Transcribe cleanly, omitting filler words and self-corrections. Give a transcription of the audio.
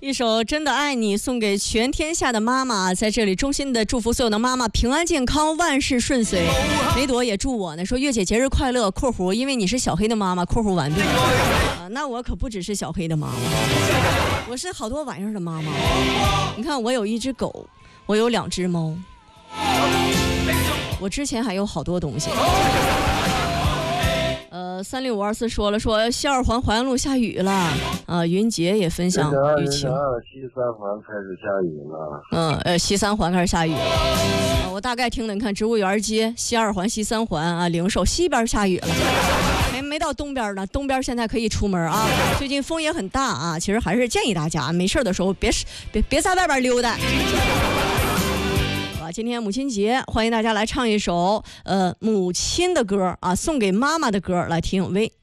一首《真的爱你》送给全天下的妈妈，在这里衷心的祝福所有的妈妈平安健康，万事顺遂。梅朵也祝我呢，说月姐节日快乐（括弧因为你是小黑的妈妈）（括弧完毕）那我可不只是小黑的妈妈，我是好多玩意儿的妈妈。你看，我有一只狗，我有2只猫，我之前还有好多东西。36524说了，说西二环淮阳路下雨了啊。云杰也分享雨情。 西三环开始下雨了。 西三环开始下雨了。我大概听了，你看植物园街、西二环、西三环啊，零售西边下雨了，没到东边呢。东边现在可以出门啊。最近风也很大啊，其实还是建议大家没事的时候别在外边溜达。今天母亲节，欢迎大家来唱一首母亲的歌啊，送给妈妈的歌，来听。喂，